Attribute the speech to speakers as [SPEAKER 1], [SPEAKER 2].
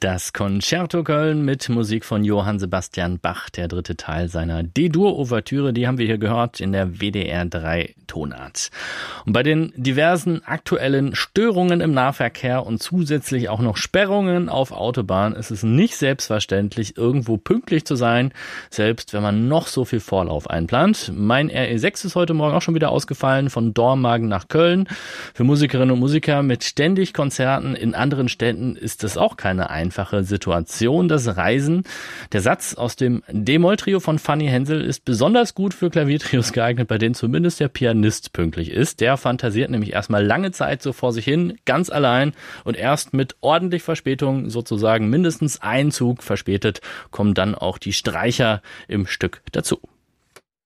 [SPEAKER 1] Das Concerto Köln mit Musik von Johann Sebastian Bach, der dritte Teil seiner D-Dur-Ouvertüre, die haben wir hier gehört in der WDR 3 Tonart. Und bei den diversen aktuellen Störungen im Nahverkehr und zusätzlich auch noch Sperrungen auf Autobahnen ist es nicht selbstverständlich, irgendwo pünktlich zu sein, selbst wenn man noch so viel Vorlauf einplant. Mein RE6 ist heute Morgen auch schon wieder ausgefallen, von Dormagen nach Köln. Für Musikerinnen und Musiker mit ständig Konzerten in anderen Städten ist das auch keine einfache Situation, das Reisen. Der Satz aus dem D-Moll-Trio von Fanny Hensel ist besonders gut für Klaviertrios geeignet, bei denen zumindest der Pianist pünktlich ist. Der fantasiert nämlich erstmal lange Zeit so vor sich hin, ganz allein, und erst mit ordentlich Verspätung, sozusagen mindestens einen Zug verspätet, kommen dann auch die Streicher im Stück dazu.